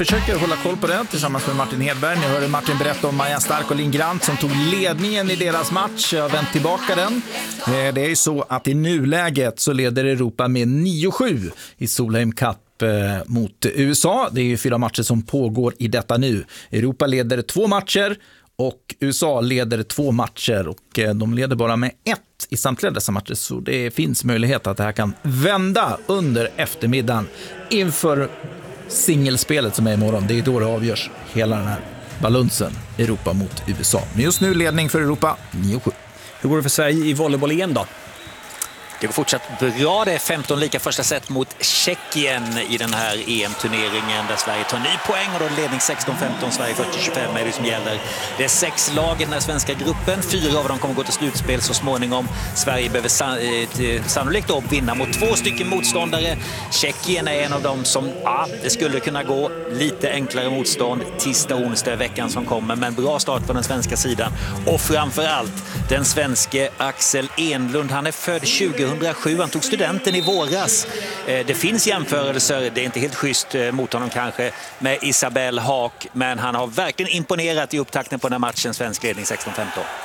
Försöker hålla koll på det tillsammans med Martin Hedberg. Ni hörde Martin berätta om Maja Stark och Linn Grant som tog ledningen i deras match. Jag har vänt tillbaka den. Det är ju så att i nuläget så leder Europa med 9-7 i Solheim Cup mot USA. Det är ju 4 matcher som pågår i detta nu. Europa leder 2 matcher och USA leder 2 matcher. Och de leder bara med 1 i samtliga dessa matcher. Så det finns möjlighet att det här kan vända under eftermiddagen inför singelspelet som är imorgon. Det är då det avgörs hela den här balansen Europa mot USA. Men just nu ledning för Europa 9-7. Hur går det för Sverige i volleyboll-EM då? Det går fortsatt bra. Det är 15 lika första set mot Tjeckien i den här EM-turneringen där Sverige tar ny poäng och då ledning 16-15, Sverige 40-25 är det som gäller. Det är 6 lag i den här svenska gruppen. 4 av dem kommer gå till slutspel så småningom. Sverige behöver sannolikt då vinna mot 2 stycken motståndare. Tjeckien är en av dem som det skulle kunna gå lite enklare motstånd tisdag och onsdag i veckan som kommer. Men bra start på den svenska sidan. Och framförallt den svenske Axel Enlund. Han är född 2007. Han tog studenten i våras. Det finns jämförelser, det är inte helt schysst mot honom kanske, med Isabel Haak, men han har verkligen imponerat i upptakten på den här matchen, svensk ledning 16-15.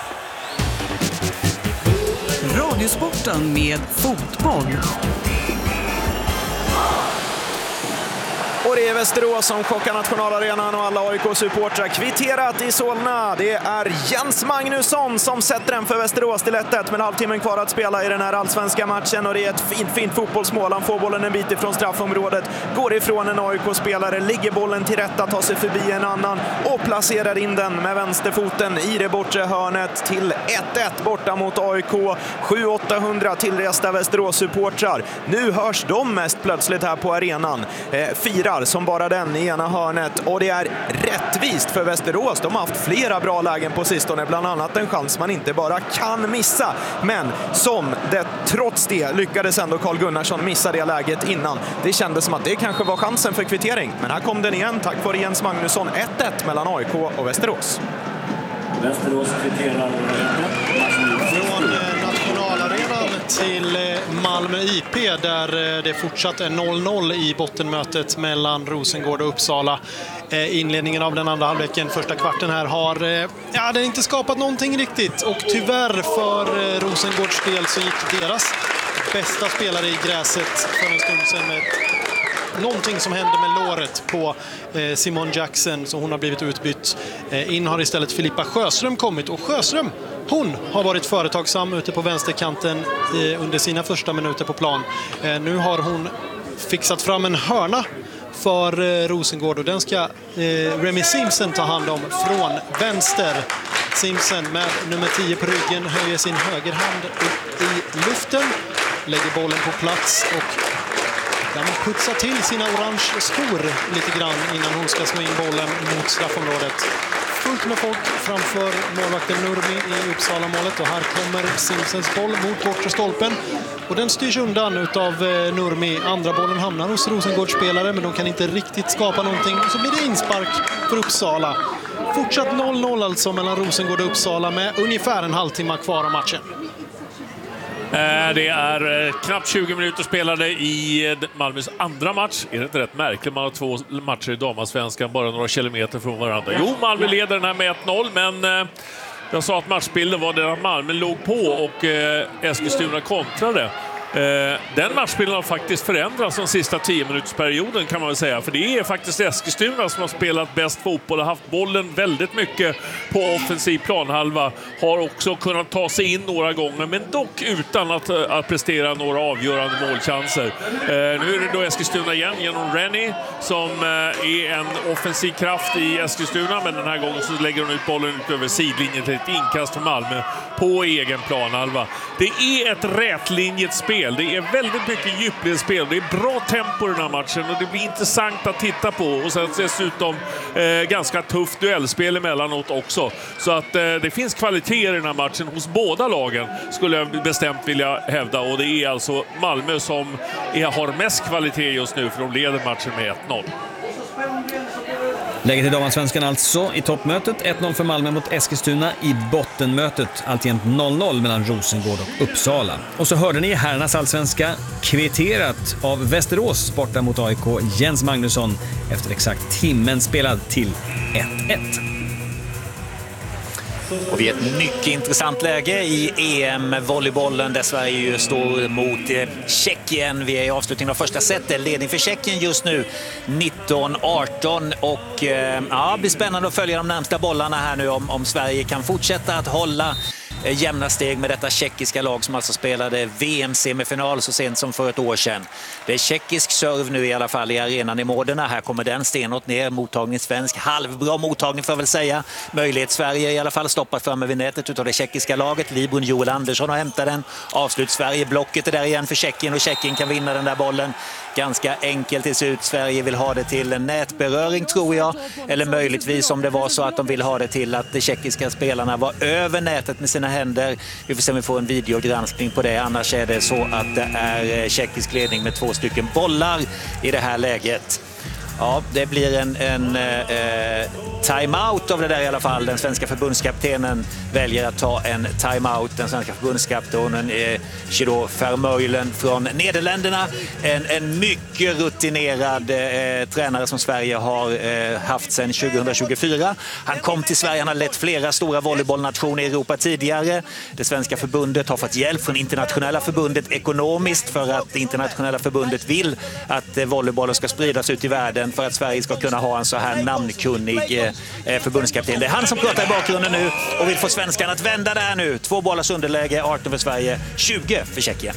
Radiosporten med fotboll. Och det är Västerås som chockar nationalarenan och alla AIK-supportrar. Kvitterat i Solna. Det är Jens Magnusson som sätter den för Västerås till 1-1 med halvtimmen kvar att spela i den här allsvenska matchen. Och det är ett fint fotbollsmål. Han får bollen en bit ifrån straffområdet. Går ifrån en AIK-spelare. Ligger bollen till rätta, tar sig förbi en annan och placerar in den med vänsterfoten i det bortre hörnet till 1-1 borta mot AIK. 700-800 tillresta Västerås-supportrar. Nu hörs de mest plötsligt här på arenan. Firar som bara den i ena hörnet och det är rättvist för Västerås. De har haft flera bra lägen på sistone, bland annat en chans man inte bara kan missa, men som det trots det lyckades ändå Carl Gunnarsson missa det läget innan. Det kändes som att det kanske var chansen för kvittering, men här kom den igen tack vare Jens Magnusson. 1-1 mellan AIK och Västerås. Västerås kvitterar från nationalarenan till Malmö IP där det fortsatt är 0-0 i bottenmötet mellan Rosengård och Uppsala. Inledningen av den andra halvleken, första kvarten här, har det inte skapat någonting riktigt, och tyvärr för Rosengårds del så gick deras bästa spelare i gräset för en stund sedan med någonting som hände med låret på Simone Jackson, så hon har blivit utbytt. In har istället Filippa Sjöström kommit, och Sjöström, hon har varit företagsam ute på vänsterkanten under sina första minuter på plan. Nu har hon fixat fram en hörna för Rosengård och den ska Remy Simpson ta hand om från vänster. Simpson med nummer 10 på ryggen höjer sin högerhand upp i luften, lägger bollen på plats och kan putsa till sina orange skor lite grann innan hon ska slå in bollen mot straffområdet. Fullt med folk framför målvakten Nurmi i Uppsala-målet, och här kommer Simpsons boll mot bortre stolpen och den styrs undan utav Nurmi. Andra bollen hamnar hos Rosengårdsspelare, men de kan inte riktigt skapa någonting, så blir det inspark för Uppsala. Fortsatt 0-0 alltså mellan Rosengård och Uppsala med ungefär en halvtimme kvar av matchen. Det är knappt 20 minuter spelade i Malmös andra match. Är det inte rätt märkligt? Man har 2 matcher i damallsvenskan bara några kilometer från varandra. Jo, Malmö leder den här med 1-0, men jag sa att matchbilden var där att Malmö låg på och Eskilstuna kontrade. Den matchbilden har faktiskt förändrats de sista 10-minutersperioden, kan man väl säga. För det är faktiskt Eskilstuna som har spelat bäst fotboll och haft bollen väldigt mycket på offensiv planhalva. Har också kunnat ta sig in några gånger, men dock utan att prestera några avgörande målchanser. Nu är det då Eskilstuna igen genom Rennie som är en offensiv kraft i Eskilstuna, men den här gången så lägger hon ut bollen ut över sidlinjen till ett inkast för Malmö på egen planhalva. Det är ett rätlinjigt spel. Det är väldigt mycket djupledsspel. Det är bra tempo i den här matchen och det blir intressant att titta på. Och sen dessutom ganska tufft duellspel emellanåt också. Så att det finns kvaliteter i den här matchen hos båda lagen, skulle jag bestämt vilja hävda. Och det är alltså Malmö som har mest kvalitet just nu, för de leder matchen med 1-0. Läget i damallsvenskan alltså i toppmötet. 1-0 för Malmö mot Eskilstuna. I bottenmötet alltjämt 0-0 mellan Rosengård och Uppsala. Och så hörde ni herrarnas allsvenska kvitterat av Västerås borta mot AIK Jens Magnusson efter exakt timmen spelad till 1-1. Och vi är ett mycket intressant läge i EM-volleybollen där Sverige ju står mot Tjeckien. Vi är i avslutningen av första setet. Ledning för Tjeckien just nu 19-18 och ja, det blir spännande att följa de närmsta bollarna här nu om Sverige kan fortsätta att hålla jämna steg med detta tjeckiska lag som alltså spelade VM-semifinal så sent som för ett år sedan. Det är tjeckisk serv nu i alla fall i arenan i Moderna. Här kommer den stenåt ner, mottagning svensk, halvbra mottagning får jag väl säga. Möjlighet Sverige i alla fall stoppat framme vid nätet utav det tjeckiska laget. Libron Joel Andersson har hämtat den. Avslut Sverige, blocket är där igen för Tjeckien och Tjeckien kan vinna den där bollen. Ganska enkelt till ut. Sverige vill ha det till en nätberöring tror jag. Eller möjligtvis om det var så att de vill ha det till att de tjeckiska spelarna var över nätet med sina händer. Vi får se om vi får en videogranskning på det. Annars är det så att det är tjeckisk ledning med 2 stycken bollar i det här läget. Ja, det blir en timeout av det där i alla fall. Den svenska förbundskaptenen väljer att ta en timeout. Den svenska förbundskaptenen Chido Vermeulen från Nederländerna. En mycket rutinerad tränare som Sverige har haft sedan 2024. Han kom till Sverige, han har lett flera stora volleybollnationer i Europa tidigare. Det svenska förbundet har fått hjälp från internationella förbundet ekonomiskt för att det internationella förbundet vill att volleybollen ska spridas ut i världen för att Sverige ska kunna ha en så här namnkunnig förbundskapten. Det är han som pratar i bakgrunden nu och vill få svenskarna att vända det här nu. 2 bollars underläge, 18 för Sverige, 20 för Tjeckien.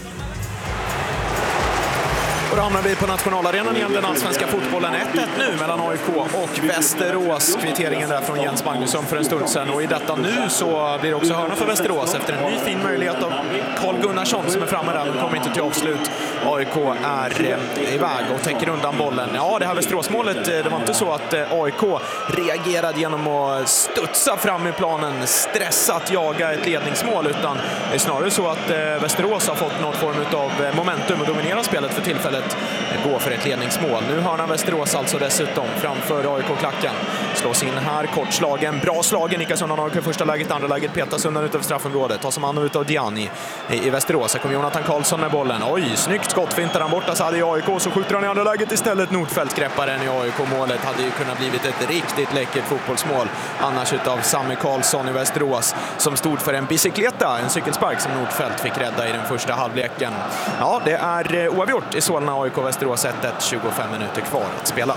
Och då hamnar vi på nationalarenan igen, den allsvenska fotbollen. 1-1 nu mellan AIK och Västerås. Kvitteringen där från Jens Magnusson för en stund sedan. Och i detta nu så blir det också hörna för Västerås efter en ny fin möjlighet av Carl Gunnarsson som är framme där. Men kommer inte till avslut. AIK är iväg och täcker undan bollen. Ja, det här Västeråsmålet, det var inte så att AIK reagerade genom att studsa fram i planen, stressat jaga ett ledningsmål, utan det är snarare så att Västerås har fått någon form av momentum och dominerar spelet för tillfället. Gå för ett ledningsmål. Nu hörnar Västerås alltså dessutom framför AIK-klacken. Slås in här, kortslagen, bra slagen. Nickas undan AIK i första läget, andra läget petas undan utöver straffområdet. Tas som hand utav Diani i Västerås. Här kommer Jonathan Karlsson med bollen. Oj, snyggt skott, fintar han borta så hade i AIK, så skjuter han i andra läget istället. Nordfeldt greppar den i AIK-målet. Hade ju kunnat blivit ett riktigt läckert fotbollsmål annars utav Sammy Karlsson i Västerås som stod för en bicykleta, en cykelspark som Nordfeldt fick rädda i den första halvleken. Ja, det är oavgjort i Solna AIK Västerås 1-1, 25 minuter kvar att spela.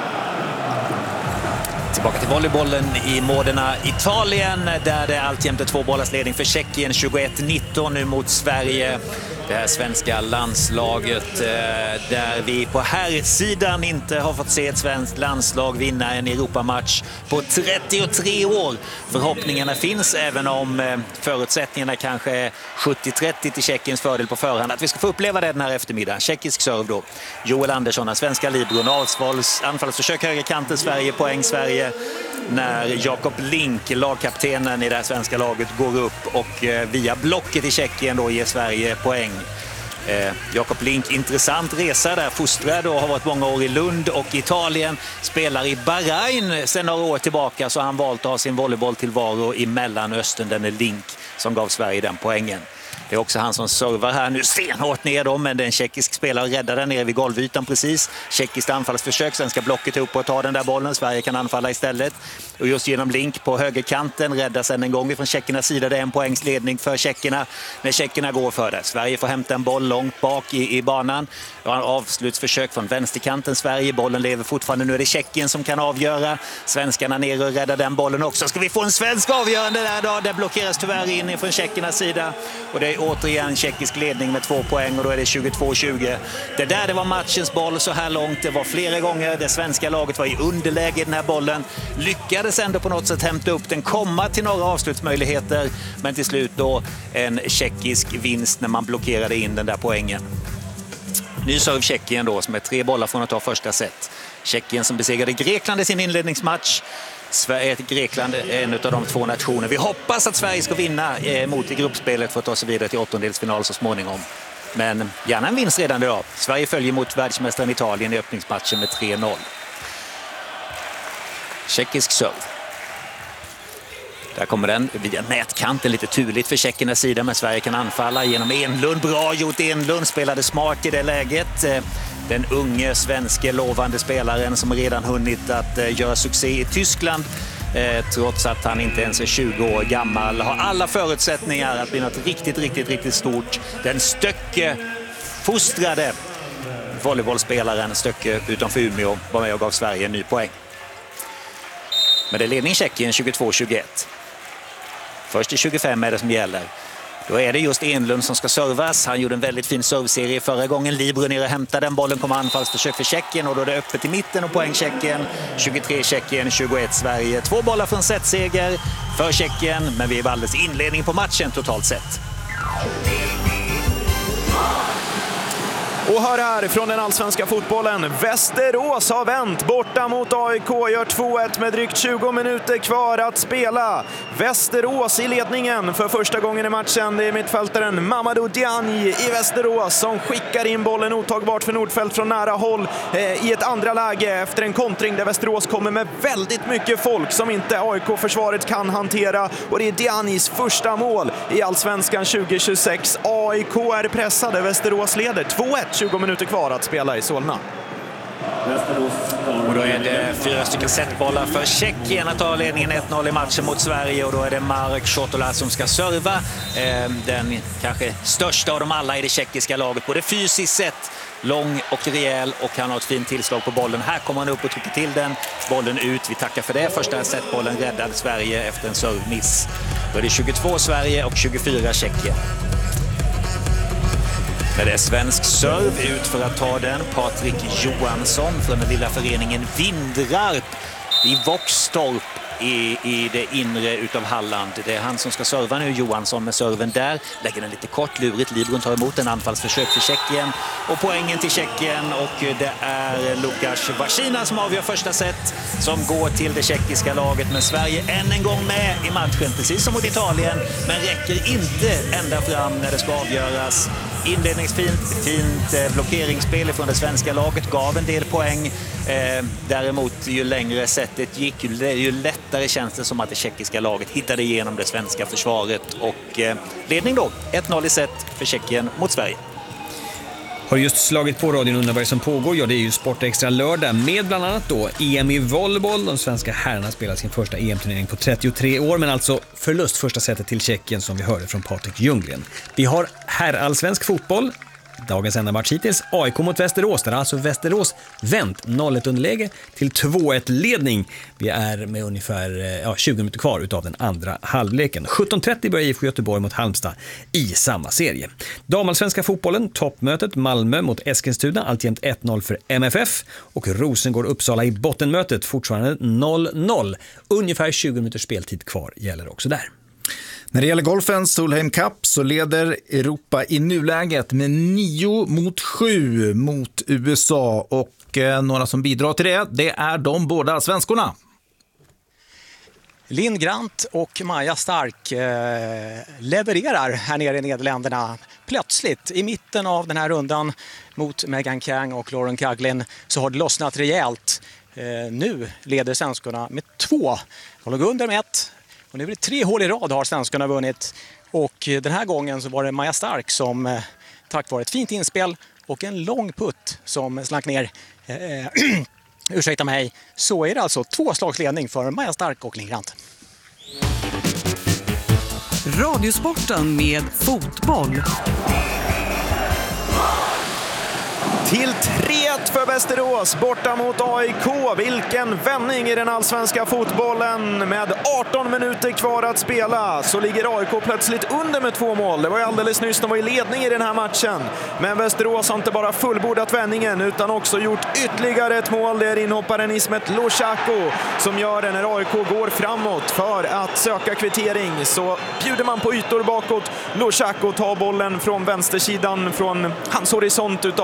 Tillbaka till volleybollen i Modena, Italien, där det alltjämt är 2 bollars ledning för Tjeckien, 21-19 nu mot Sverige. Det här svenska landslaget där vi på här sidan inte har fått se ett svenskt landslag vinna en Europamatch på 33 år. Förhoppningarna finns, även om förutsättningarna kanske är 70-30 till Tjeckiens fördel på förhand, att vi ska få uppleva det den här eftermiddagen. Tjeckisk serv då. Joel Andersson, den svenska libron, anfallsförsök högerkanten, Sverige, poäng Sverige. När Jakob Link, lagkaptenen i det här svenska laget, går upp och via blocket i Tjeckien då ger Sverige poäng. Jakob Link, intressant resa där, fostrad och har varit många år i Lund och Italien, spelar i Bahrain sedan några år tillbaka, så han valt att ha sin volleybolltillvaro i Mellanöstern. Den är Link som gav Sverige den poängen. Det är också han som servar här nu stenhårt ner dem, men det är en tjeckisk spelare räddar den nere vid golvytan precis. Tjeckiskt anfallsförsök, svenska blocket upp och ta den där bollen. Sverige kan anfalla istället. Och just genom Link på högerkanten räddar sen en gång från tjeckernas sida. Det är en poängsledning för tjeckerna när tjeckerna går för det. Sverige får hämta en boll långt bak i banan. Och en avslutsförsök från vänsterkanten Sverige. Bollen lever fortfarande. Nu är det Tjeckien som kan avgöra. Svenskarna ner och räddar den bollen också. Ska vi få en svensk avgörande där då? Det blockeras tyvärr in från tjeckernas sida. Och det är återigen tjeckisk ledning med 2 poäng och då är det 22-20. Det var matchens boll så här långt. Det var flera gånger det svenska laget var i underläge i den här bollen. Lyckades ändå på något sätt hämta upp den, komma till några avslutsmöjligheter. Men till slut då en tjeckisk vinst när man blockerade in den där poängen. Ny serv Tjeckien då som är 3 bollar från att ta första set. Tjeckien som besegrade Grekland i sin inledningsmatch. Grekland är en av de 2 nationer vi hoppas att Sverige ska vinna mot i gruppspelet för att ta sig vidare till åttondelsfinal så småningom. Men gärna en vinst redan idag. Sverige följer mot världsmästaren Italien i öppningsmatchen med 3-0. Tjeckisk serve. Där kommer den via nätkanten, lite turligt för tjeckernas sida, men Sverige kan anfalla genom Enlund. Bra gjort Enlund, spelade smart i det läget. Den unge svenske lovande spelaren som redan hunnit att göra succé i Tyskland. Trots att han inte ens är 20 år gammal, har alla förutsättningar att bli något riktigt stort. Den Stöcke fostrade volleybollspelaren Stöcke utanför Umeå var med och gav Sverige en ny poäng. Men det är ledning Tjeckien 22-21. Först i 25 är det som gäller. Då är det just Enlund som ska servas. Han gjorde en väldigt fin serveserie förra gången. Libro ner och hämtar den. Bollen kommer anfallsförsök för Tjeckien och då är det öppet i mitten och poäng Tjeckien. 23 Tjeckien, 21 Sverige. 2 bollar från setseger för Tjeckien, men vi är alldeles inledning på matchen totalt sett. Och hör här från den allsvenska fotbollen. Västerås har vänt borta mot AIK. Gör 2-1 med drygt 20 minuter kvar att spela. Västerås i ledningen för första gången i matchen. Det är mittfältaren Mamadou Diagne i Västerås som skickar in bollen otagbart för Nordfeldt från nära håll i ett andra läge efter en kontring där Västerås kommer med väldigt mycket folk som inte AIK-försvaret kan hantera. Och det är Diagnes första mål i Allsvenskan 2026. AIK är pressade. Västerås leder 2-1. 20 minuter kvar att spela i Solna. Och då är det 4 stycken setbollar för Tjeckien att ta ledningen 1-0 i matchen mot Sverige. Och då är det Marek Shotola som ska serva. Den kanske största av dem alla i det tjeckiska laget. Både fysiskt sett, lång och rejäl, och han har ett fint tillslag på bollen. Här kommer han upp och trycker till den. Bollen ut, vi tackar för det. Första setbollen räddade Sverige efter en servmiss. Då är det 22 Sverige och 24 Tjeckien. Men det är svensk serve ut för att ta den. Patrik Johansson från den lilla föreningen Vindrarp i Våxtorp i det inre utav Halland. Det är han som ska serva nu, Johansson med serven där. Lägger den lite kort, lurigt. Libron tar emot en anfallsförsök för Tjeckien. Och poängen till Tjeckien, och det är Lukas Vacina som avgör första set, som går till det tjeckiska laget. Men Sverige än en gång med i matchen, precis som mot Italien, men räcker inte ända fram när det ska avgöras. Inledningsfint blockeringsspel från det svenska laget gav en del poäng. Däremot ju längre sättet gick, ju lättare känns det som att det tjeckiska laget hittade igenom det svenska försvaret. Och ledning då, 1-0 i set för Tjeckien mot Sverige. Har just slagit på radion, undrar vad det som pågår. Ja, det är ju Sportextra lördag med bland annat då EM i volleyboll. De svenska herrarna spelar sin första EM-turnering på 33 år, men alltså förlust första sättet till Tjeckien som vi hörde från Patrik Ljunggren. Vi har herrallsvensk fotboll. Dagens enda match hittills, AIK mot Västerås. Där har alltså Västerås vänt 0-1 underläge till 2-1-ledning. Vi är med ungefär 20 minuter kvar utav den andra halvleken. 17:30 börjar IFK Göteborg mot Halmstad i samma serie. Damallsvenska fotbollen, toppmötet Malmö mot Eskilstuna, alltjämt 1-0 för MFF. Och Rosengård-Uppsala i bottenmötet, fortfarande 0-0. Ungefär 20 minuters speltid kvar gäller också där. När det gäller golfens Solheim Cup så leder Europa i nuläget med 9-7 mot USA, och några som bidrar till det är de båda svenskorna. Linn Grant och Maja Stark levererar här nere i Nederländerna. Plötsligt i mitten av den här rundan mot Megan Kang och Lauren Caglin så har det lossnat rejält. Nu leder svenskorna med 2. De låg under med 1. Och nu är det 3 hål i rad har svenskarna vunnit. Och den här gången så var det Maja Stark som tack vare ett fint inspel och en lång putt som slank ner. Ursäkta mig. Så är det alltså 2 slagsledning för Maja Stark och Linn Grant. Radiosporten med fotboll. Till 3-1 för Västerås borta mot AIK. Vilken vändning i den allsvenska fotbollen. Med 18 minuter kvar att spela så ligger AIK plötsligt under med 2 mål. Det var ju alldeles nyss, de var i ledning i den här matchen. Men Västerås har inte bara fullbordat vändningen utan också gjort ytterligare ett mål. Det är inhopparen Ismet Loshako som gör det när AIK går framåt för att söka kvittering. Så bjuder man på ytor bakåt. Loshako tar bollen från vänstersidan från hans horisont utav straff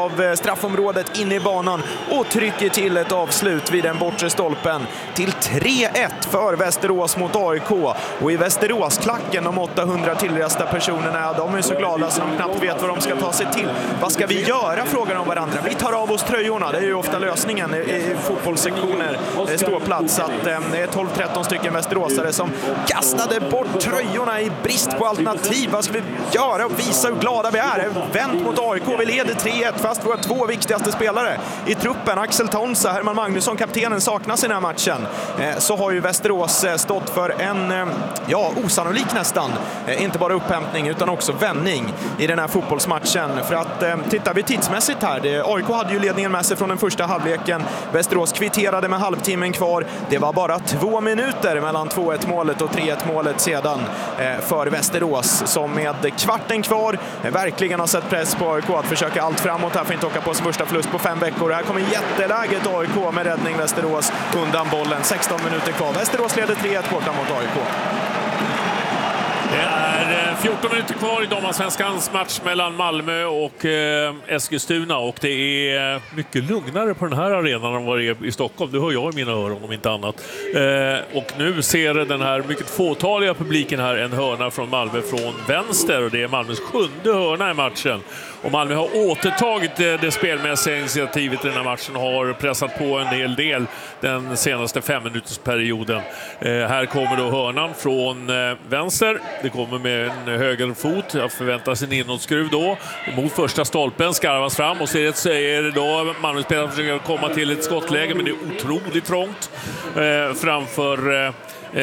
straffområdet in i banan och trycker till ett avslut vid den bortre stolpen till 3-1 för Västerås mot AIK. Och i Västeråsklacken, de 800 tillresta personerna, de är så glada så de knappt vet vad de ska ta sig till. Vad ska vi göra, frågar de varandra. Vi tar av oss tröjorna, det är ju ofta lösningen i fotbollssektioner, ståplats. Att det är 12-13 stycken västeråsare som kastade bort tröjorna i brist på alternativ. Vad ska vi göra och visa hur glada vi är? Vänt mot AIK, vi leder 3-1 fast våra två viktigaste spelare i truppen, Axel Tonsa, Herman Magnusson, kaptenen, saknas i den här matchen. Så har ju Västerås stått för en, osannolik nästan, inte bara upphämtning utan också vändning i den här fotbollsmatchen. För att tittar vi tidsmässigt här, AIK hade ju ledningen med sig från den första halvleken. Västerås kvitterade med halvtimmen kvar. Det var bara 2 minuter mellan 2-1 målet och 3-1 målet sedan för Västerås, som med kvarten kvar verkligen har sett press på AIK att försöka allt framåt här för att inte åka på sin första förlust på 5 veckor. Här kommer jätteläget AIK med räddning, Västerås undan bollen. 16 minuter kvar. Västerås leder 3-1 borta mot AIK. Det är 14 minuter kvar i damallsvenskans match mellan Malmö och Eskilstuna, och det är mycket lugnare på den här arenan än vad det är i Stockholm. Det hör jag i mina öron om inte annat. Och nu ser den här mycket fåtaliga publiken här en hörna från Malmö från vänster, och det är Malmös 7:e hörna i matchen. Och Malmö har återtagit det spelmässiga initiativet i den här matchen och har pressat på en hel del den senaste 5-minutersperioden. Här kommer då hörnan från vänster. Det kommer med en höger fot. Jag förväntar sig en inåtskruv då. Mot första stolpen skarvas fram och ser det då Malmö-spelaren försöker komma till ett skottläge, men det är otroligt trångt framför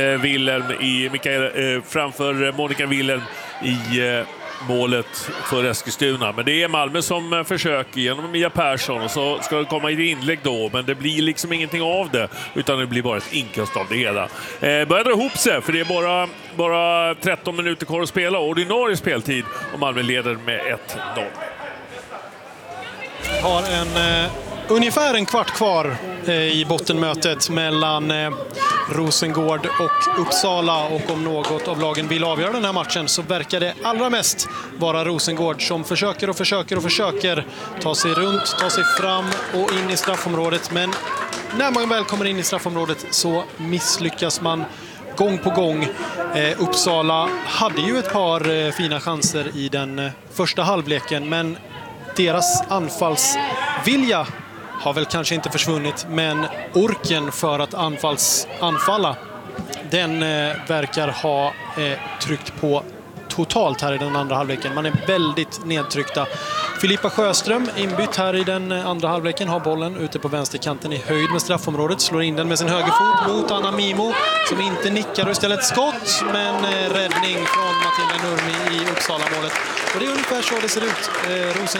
framför Monica Wilhelm i målet för Eskilstuna. Men det är Malmö som försöker genom Mia Persson, och så ska det komma i inlägg då, men det blir liksom ingenting av det, utan det blir bara ett inkast av det hela. Börjar dra ihop sig, för det är bara 13 minuter kvar att spela, ordinarie speltid, och Malmö leder med 1-0. Har ungefär en kvart kvar i bottenmötet mellan Rosengård och Uppsala, och om något av lagen vill avgöra den här matchen så verkar det allra mest vara Rosengård som försöker ta sig runt, ta sig fram och in i straffområdet, men när man väl kommer in i straffområdet så misslyckas man gång på gång. Uppsala hade ju ett par fina chanser i den första halvleken, men deras anfallsvilja har väl kanske inte försvunnit, men orken för att anfalla, den verkar ha tryckt på totalt här i den andra halvleken. Man är väldigt nedtryckta. Filippa Sjöström, inbytt här i den andra halvleken, har bollen ute på vänsterkanten i höjd med straffområdet. Slår in den med sin högerfot mot Anna Mimo, som inte nickar, och istället skott, men räddning från Matilda Nurmi i Uppsala-målet. Och det är ungefär så det ser ut.